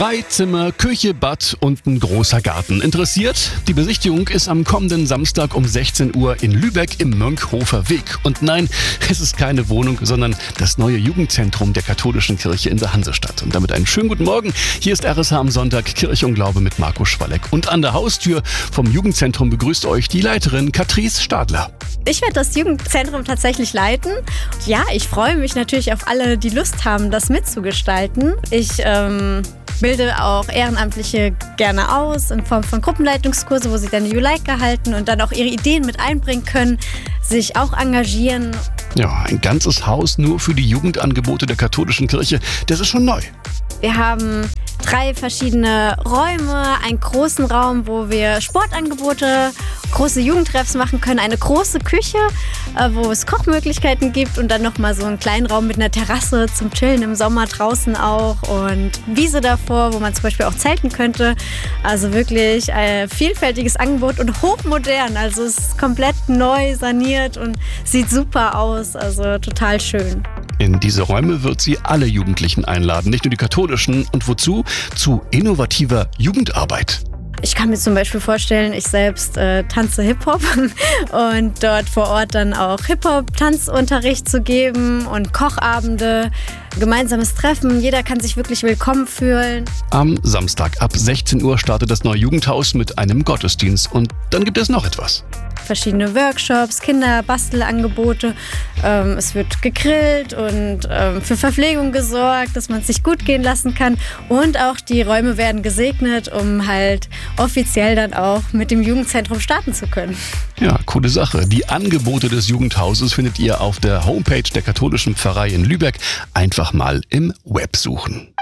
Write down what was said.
3 Zimmer, Küche, Bad und ein großer Garten. Interessiert? Die Besichtigung ist am kommenden Samstag um 16 Uhr in Lübeck im Mönckehofer Weg. Und nein, es ist keine Wohnung, sondern das neue Jugendzentrum der katholischen Kirche in der Hansestadt. Und damit einen schönen guten Morgen. Hier ist RSH am Sonntag, Kirche und Glaube mit Marco Schwalleck. Und an der Haustür vom Jugendzentrum begrüßt euch die Leiterin Katrice Stadler. Ich werde das Jugendzentrum tatsächlich leiten. Ja, ich freue mich natürlich auf alle, die Lust haben, das mitzugestalten. Ich bilde auch Ehrenamtliche gerne aus in Form von Gruppenleitungskurse, wo sie dann Juleika halten und dann auch ihre Ideen mit einbringen können, sich auch engagieren. Ja, ein ganzes Haus nur für die Jugendangebote der katholischen Kirche, das ist schon neu. Wir haben 3 verschiedene Räume, einen großen Raum, wo wir Sportangebote, große Jugendtreffs machen können, eine große Küche, wo es Kochmöglichkeiten gibt und dann nochmal so einen kleinen Raum mit einer Terrasse zum Chillen im Sommer draußen auch und Wiese davor, wo man zum Beispiel auch zelten könnte. Also wirklich ein vielfältiges Angebot und hochmodern. Also es ist komplett neu saniert und sieht super aus, also total schön. In diese Räume wird sie alle Jugendlichen einladen, nicht nur die katholischen. Und wozu? Zu innovativer Jugendarbeit. Ich kann mir zum Beispiel vorstellen, ich selbst tanze Hip-Hop und dort vor Ort dann auch Hip-Hop-Tanzunterricht zu geben und Kochabende, gemeinsames Treffen. Jeder kann sich wirklich willkommen fühlen. Am Samstag ab 16 Uhr startet das neue Jugendhaus mit einem Gottesdienst. Und dann gibt es noch etwas. Verschiedene Workshops, Kinderbastelangebote. Es wird gegrillt und für Verpflegung gesorgt, dass man es sich gut gehen lassen kann. Und auch die Räume werden gesegnet, um halt offiziell dann auch mit dem Jugendzentrum starten zu können. Ja, coole Sache. Die Angebote des Jugendhauses findet ihr auf der Homepage der katholischen Pfarrei in Lübeck. Einfach mal im Web suchen.